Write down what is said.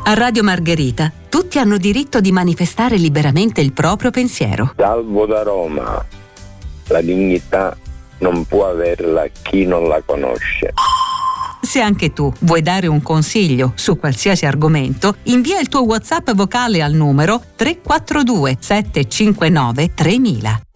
A Radio Margherita tutti hanno diritto di manifestare liberamente il proprio pensiero. Salvo da Roma. La dignità non può averla chi non la conosce. Se anche tu vuoi dare un consiglio su qualsiasi argomento, invia il tuo WhatsApp vocale al numero 342 759 3000.